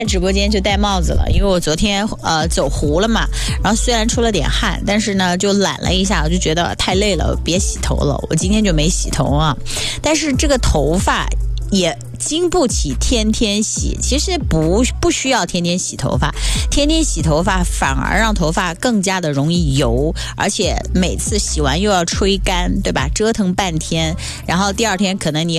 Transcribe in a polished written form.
直播间就戴帽子了，因为我昨天走湖了嘛，然后虽然出了点汗，但是呢就懒了一下，我就觉得太累了，别洗头了，我今天就没洗头啊。但是这个头发也经不起天天洗，其实不需要天天洗头发，天天洗头发反而让头发更加的容易油，而且每次洗完又要吹干，对吧？折腾半天，然后第二天可能你